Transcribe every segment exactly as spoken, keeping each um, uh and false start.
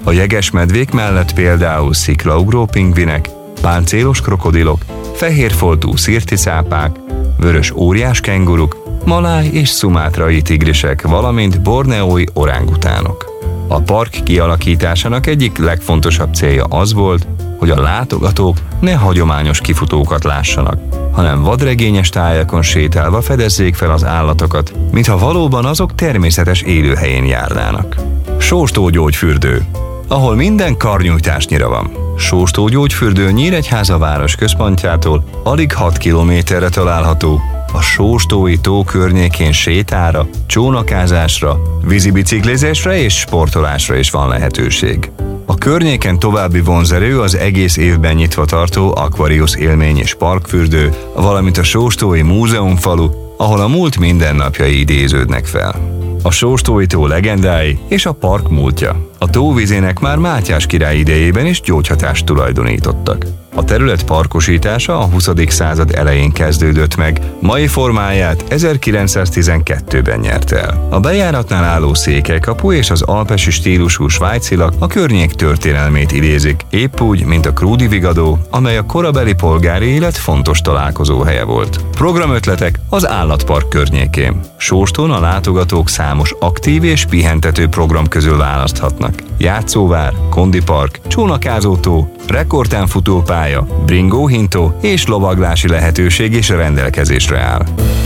A jeges medvék mellett például sziklaugró pingvinek, páncélos krokodilok, fehérfoltú szirticápák, vörös óriás kenguruk, maláj és szumátrai tigrisek, valamint borneói orángutánok. A park kialakításának egyik legfontosabb célja az volt, hogy a látogatók ne hagyományos kifutókat lássanak, hanem vadregényes tájakon sétálva fedezzék fel az állatokat, mintha valóban azok természetes élőhelyén járnának. Sóstógyógyfürdő, ahol minden karnyújtásnyira van. Sóstógyógyfürdő Nyíregyháza város központjától alig hat kilométerre található. A Sóstói tó környékén sétára, csónakázásra, vízibiciklizésre és sportolásra is van lehetőség. A környéken további vonzerő az egész évben nyitva tartó Aquarius élmény és parkfürdő, valamint a Sóstói múzeumfalu, ahol a múlt mindennapjai idéződnek fel. A Sóstói tó legendái és a park múltja. A tóvizének már Mátyás király idejében is gyógyhatást tulajdonítottak. A terület parkosítása a huszadik század elején kezdődött meg, mai formáját ezerkilencszáztizenkettőben nyert el. A bejáratnál álló székelykapu és az alpesi stílusú svájcilak a környék történelmét idézik, épp úgy, mint a Krúdi vigadó, amely a korabeli polgári élet fontos találkozóhelye volt. Programötletek az állatpark környékén. Sóstón a látogatók számos aktív és pihentető program közül választhatnak. Játszóvár, kondipark, csónakázótó, rekordtánfutópálya, bringóhintó és lovaglási lehetőség is rendelkezésre áll.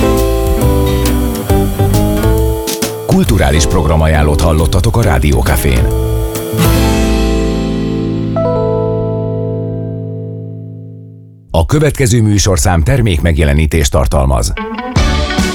Kulturális programajánlót hallottatok a Rádió Cafén. A következő műsorszám termék megjelenítést tartalmaz.